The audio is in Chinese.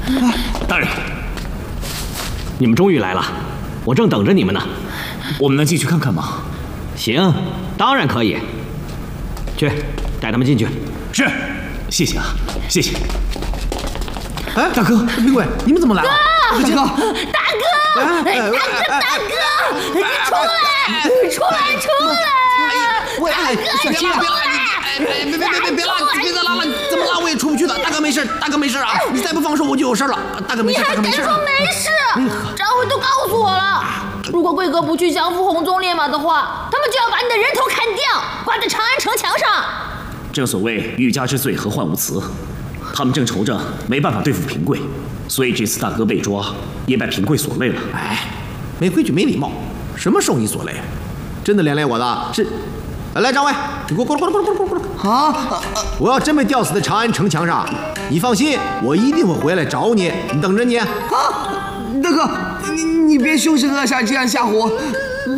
大人，你们终于来了，我正等着你们呢。我们能进去看看吗？行，当然可以。去，带他们进去。是，谢谢啊，谢谢。 哎，大哥，苹果，你们怎么来了？ 大哥，大哥，你出来！ 喂，小心啊！别拉了！怎么拉我也出不去了。大哥没事啊！你再不放手我就有事了。大哥没事，大哥没事。 你还敢说没事？张辉都告诉我了，如果贵哥不去降服红鬃烈马的话，他们就要把你的人头砍掉，挂在长安城墙上。 正所谓欲加之罪，何患无辞。他们正愁着没办法对付平贵，所以这次大哥被抓，也把平贵所累了。 哎，没规矩没礼貌，什么受你所累？真的连累我的是。来，张伟，你过来！啊！我要真被吊死在长安城墙上，你放心，我一定会回来找你，等着你。 啊，大哥，你别凶神恶煞这样吓唬我，